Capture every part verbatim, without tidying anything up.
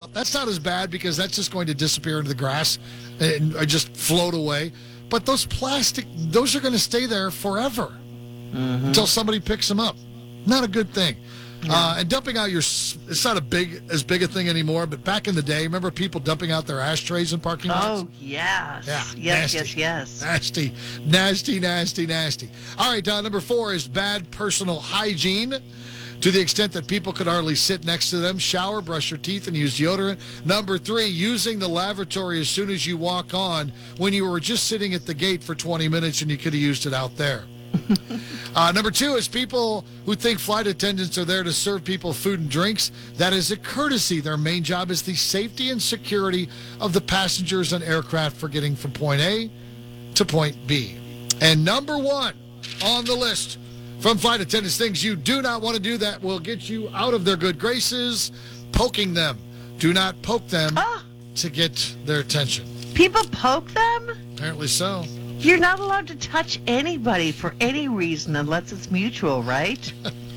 that's not as bad because that's just going to disappear into the grass and or just float away. But those plastic, those are going to stay there forever mm-hmm. until somebody picks them up. Not a good thing. Yeah. Uh, and dumping out your, it's not a big as big a thing anymore, but back in the day, remember people dumping out their ashtrays in parking lots? Oh, yes. Yeah, yes, nasty. yes, yes. Nasty, nasty, nasty, nasty. All right, uh, number four is bad personal hygiene to the extent that people could hardly sit next to them, shower, brush your teeth, and use deodorant. Number three, using the lavatory as soon as you walk on when you were just sitting at the gate for twenty minutes and you could have used it out there. Uh, number two is people who think flight attendants are there to serve people food and drinks. That is a courtesy. Their main job is the safety and security of the passengers on aircraft for getting from point A to point B. And number one on the list from flight attendants, things you do not want to do that will get you out of their good graces, poking them. Do not poke them ah. to get their attention. People poke them? Apparently so. You're not allowed to touch anybody for any reason unless it's mutual, right?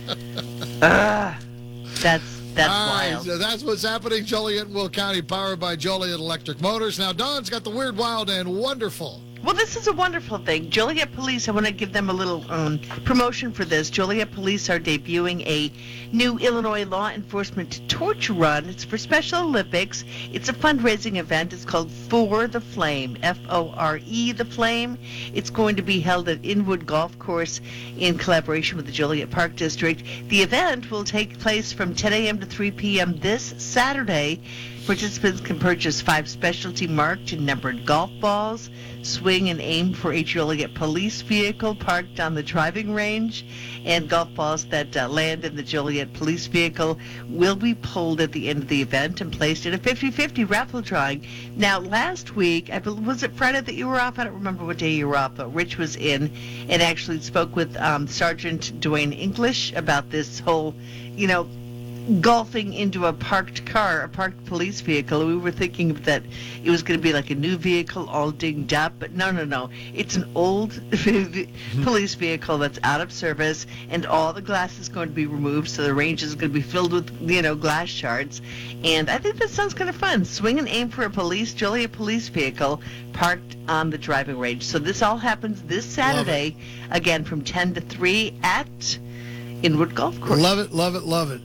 uh, that's that's All right, wild. so that's what's happening. Joliet and Will County, powered by Joliet Electric Motors. Now, Dawn's got the weird, wild, and wonderful. Well, this is a wonderful thing. Joliet Police, I want to give them a little um, promotion for this. Joliet Police are debuting a new Illinois law enforcement torch run. It's for Special Olympics. It's a fundraising event. It's called For the Flame, F O R E, The Flame. It's going to be held at Inwood Golf Course in collaboration with the Joliet Park District. The event will take place from ten a.m. to three p.m. this Saturday. Participants can purchase five specialty marked and numbered golf balls, swing and aim for a Joliet police vehicle parked on the driving range, and golf balls that uh, land in the Joliet police vehicle will be pulled at the end of the event and placed in a fifty-fifty raffle drawing. Now, last week, I believe, was it Friday that you were off? I don't remember what day you were off, but Rich was in and actually spoke with um, Sergeant Dwayne English about this whole, you know, golfing into a parked car, a parked police vehicle. We were thinking that it was going to be like a new vehicle all dinged up, but no, no, no. It's an old police vehicle that's out of service, and all the glass is going to be removed, so the range is going to be filled with, you know, glass shards. And I think that sounds kind of fun. Swing and aim for a police, Joliet police vehicle parked on the driving range. So this all happens this Saturday, again from ten to three at Inwood Golf Course. Love it, love it, love it.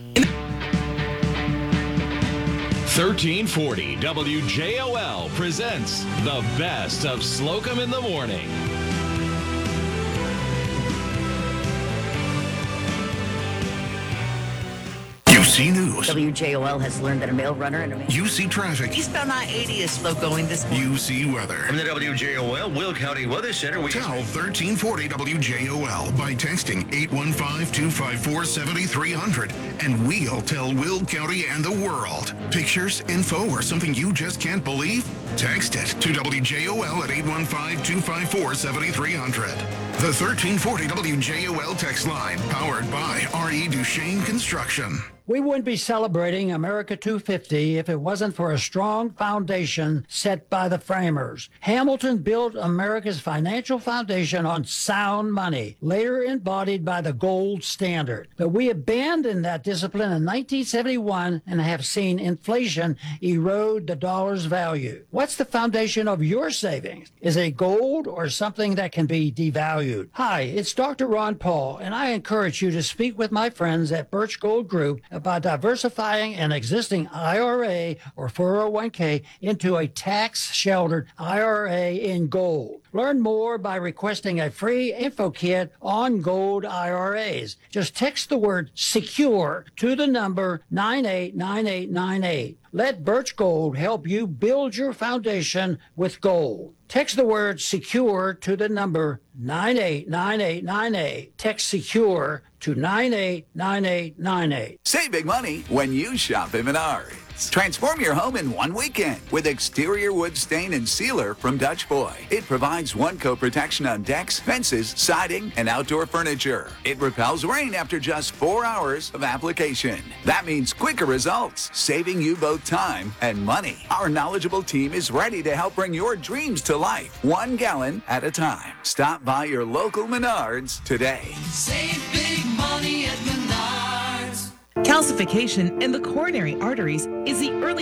thirteen forty W J O L presents the best of Slocum in the Morning. U C News. W J O L has learned that a mail runner and a... U C Traffic. Eastbound I eighty is slow going this morning. U C Weather. From the W J O L Will County Weather Center, we... Tell thirteen forty W J O L by texting eight one five, two five four, seven three zero zero, and we'll tell Will County and the world. Pictures, info, or something you just can't believe? Text it to W J O L at eight one five, two five four, seven three zero zero. The thirteen forty W J O L text line, powered by R E. Duchesne Construction. We wouldn't be celebrating America two fifty if it wasn't for a strong foundation set by the framers. Hamilton built America's financial foundation on sound money, later embodied by the gold standard. But we abandoned that discipline in nineteen seventy-one and have seen inflation erode the dollar's value. What's the foundation of your savings? Is it gold or something that can be devalued? Hi, it's Doctor Ron Paul, and I encourage you to speak with my friends at Birch Gold Group about diversifying an existing I R A or four oh one k into a tax-sheltered I R A in gold. Learn more by requesting a free info kit on gold I R As. Just text the word SECURE to the number nine eight nine eight nine eight. Let Birch Gold help you build your foundation with gold. Text the word SECURE to the number nine eight nine eight nine eight. Text SECURE to nine eight nine eight nine eight. Save big money when you shop at Menards. Transform your home in one weekend with exterior wood stain and sealer from Dutch Boy. It provides one-coat protection on decks, fences, siding, and outdoor furniture. It repels rain after just four hours of application. That means quicker results, saving you both time and money. Our knowledgeable team is ready to help bring your dreams to life, one gallon at a time. Stop by your local Menards today. Save big money at Menards. Calcification in the coronary arteries is the early